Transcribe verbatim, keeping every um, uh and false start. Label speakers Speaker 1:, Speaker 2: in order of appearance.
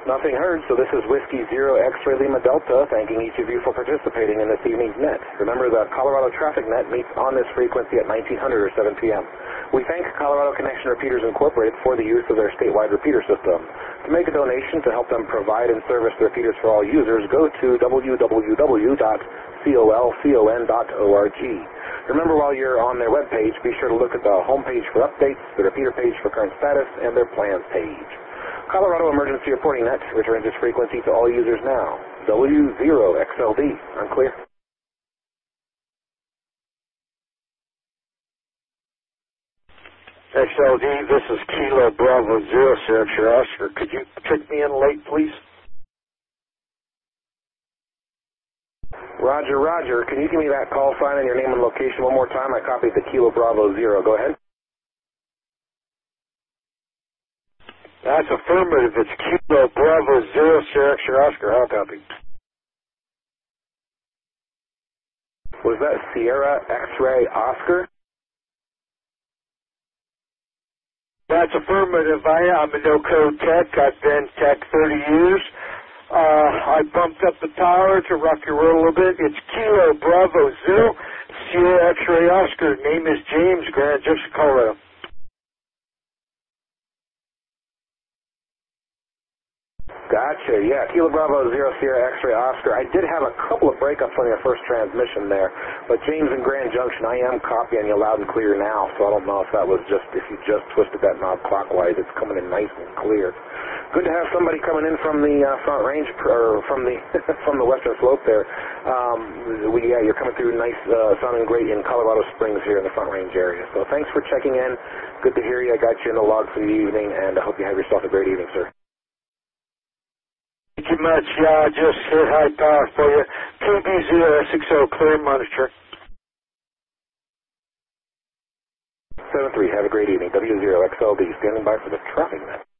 Speaker 1: Nothing heard, so this is Whiskey Zero X-Ray Lima Delta, thanking each of you for participating in this evening's net. Remember, the Colorado Traffic Net meets on this frequency at nineteen hundred or seven p m We thank Colorado Connection Repeaters Incorporated for the use of their statewide repeater system. To make a donation to help them provide and service the repeaters for all users, go to w w w dot colcon dot org. Remember, while you're on their webpage, be sure to look at the home page for updates, the repeater page for current status, and their plans page. Colorado Emergency Reporting Net returns its frequency to all users now. W zero X L D. Unclear.
Speaker 2: X L D, this is Kilo Bravo Zero, Sierra X-Ray Oscar. Could you check me in late, please?
Speaker 1: Roger, Roger. Can you give me that call sign and your name and location one more time? I copied the Kilo Bravo Zero. Go ahead.
Speaker 2: That's affirmative. It's Kilo Bravo Zero, Sierra X-Ray Oscar. How copy?
Speaker 1: Was that Sierra X-Ray Oscar?
Speaker 2: That's affirmative. I am a no-code tech. I've been tech thirty years. Uh, I bumped up the tower to rock your world a little bit. It's Kilo Bravo Zero, Sierra X-Ray Oscar. Name is James, Grand Junction, Colorado.
Speaker 1: Gotcha, yeah, Kilo Bravo Zero, Sierra X-Ray Oscar. I did have a couple of breakups on your first transmission there, but James in Grand Junction, I am copying you loud and clear now, so I don't know if that was just, if you just twisted that knob clockwise. It's coming in nice and clear. Good to have somebody coming in from the uh, front range, or from the from the western slope there. Um, we, yeah, you're coming through nice, uh, sounding great in Colorado Springs here in the front range area. So thanks for checking in. Good to hear you. I got you in the log for the evening, and I hope you have yourself a great evening, sir.
Speaker 2: Thank you much. Yeah, I just hit high power for you. K B zero S X O, clear monitor.
Speaker 1: seven three, have a great evening. W zero X L D, standing by for the traffic net.